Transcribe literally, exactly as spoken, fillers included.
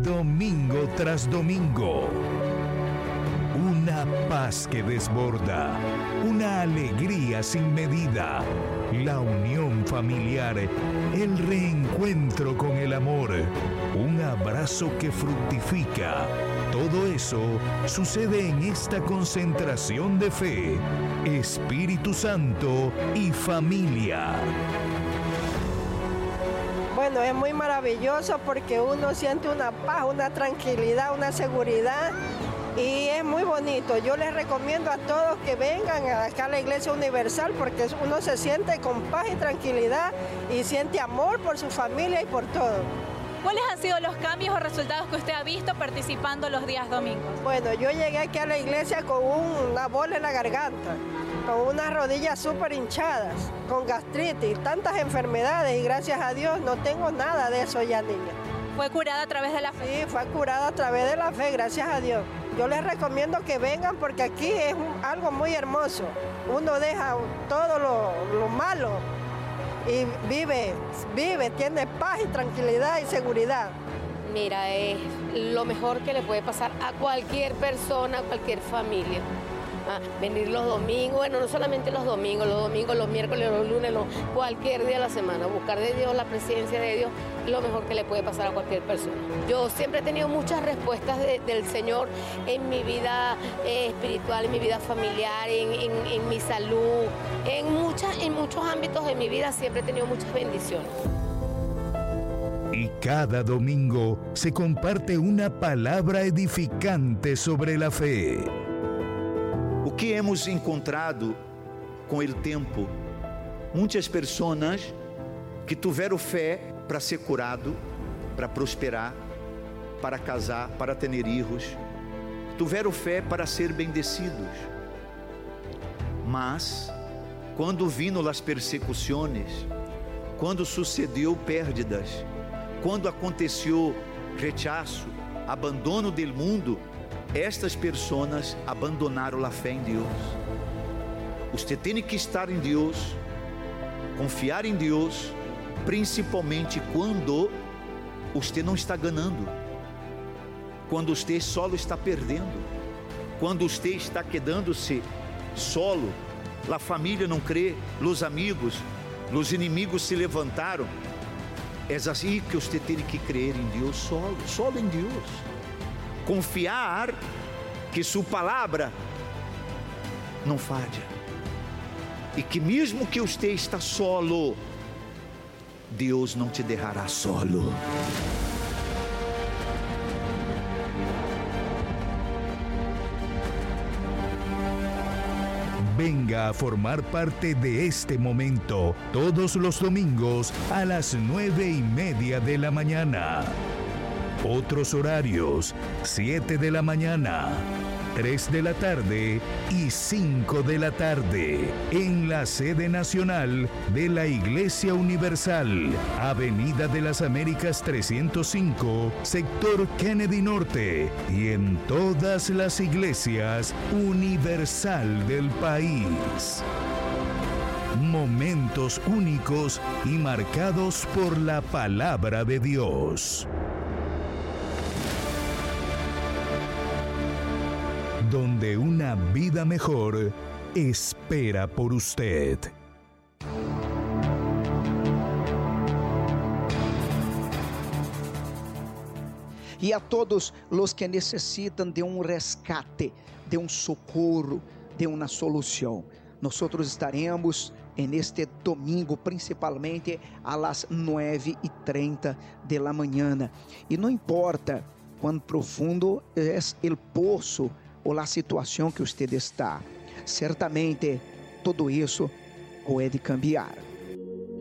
domingo tras domingo. Una paz que desborda, una alegría sin medida, la unión familiar, el reencuentro con el amor, un abrazo que fructifica. Todo eso sucede en esta concentración de fe, Espíritu Santo y familia. Bueno, es muy maravilloso porque uno siente una paz, una tranquilidad, una seguridad. Y es muy bonito. Yo les recomiendo a todos que vengan acá a la Iglesia Universal porque uno se siente con paz y tranquilidad y siente amor por su familia y por todo. ¿Cuáles han sido los cambios o resultados que usted ha visto participando los días domingos? Bueno, yo llegué aquí a la iglesia con una bola en la garganta, con unas rodillas súper hinchadas, con gastritis, tantas enfermedades y gracias a Dios no tengo nada de eso ya, niña. ¿Fue curada a través de la fe? Sí, fue curada a través de la fe, gracias a Dios. Yo les recomiendo que vengan porque aquí es un, algo muy hermoso. Uno deja todo lo, lo malo y vive, vive, tiene paz y tranquilidad y seguridad. Mira, es lo mejor que le puede pasar a cualquier persona, a cualquier familia. Ah, venir los domingos, bueno, no solamente los domingos, los domingos, los miércoles, los lunes, los, cualquier día de la semana, buscar de Dios, la presencia de Dios, es lo mejor que le puede pasar a cualquier persona. Yo siempre he tenido muchas respuestas de, del Señor en mi vida eh, espiritual, en mi vida familiar, en, en, en mi salud, en, muchas, en muchos ámbitos de mi vida siempre he tenido muchas bendiciones. Y cada domingo se comparte una palabra edificante sobre la fe. O que hemos encontrado com o tempo? Muitas pessoas que tiveram fé para ser curado, para prosperar, para casar, para ter filhos, tiveram fé para ser bendecidos. Mas, quando vino as persecuções, quando sucedeu perdas, quando aconteceu rechaço, abandono do mundo, estas pessoas abandonaram a fé em Deus. Você tem que estar em Deus, confiar em Deus, principalmente quando você não está ganhando, quando você solo está perdendo, quando você está quedando-se solo, a família não crê, os amigos, os inimigos se levantaram. É assim que você tem que crer em Deus solo, solo em Deus. Confiar que sua palavra não falha e que mesmo que você está solo, Deus não te deixará solo. Venga a formar parte de este momento todos los domingos a las nueve y media de la mañana. Otros horarios, siete de la mañana, tres de la tarde y cinco de la tarde, en la sede nacional de la Iglesia Universal, Avenida de las Américas trescientos cinco, sector Kennedy Norte, y en todas las iglesias universal del país. Momentos únicos y marcados por la palabra de Dios. Donde una vida mejor espera por usted. E a todos os que necessitam de um rescate, de um socorro, de uma solução, nós estaremos neste domingo, principalmente às nove e trinta de la manhã. E não importa quão profundo é o poço ou a situação que você está, certamente tudo isso pode cambiar.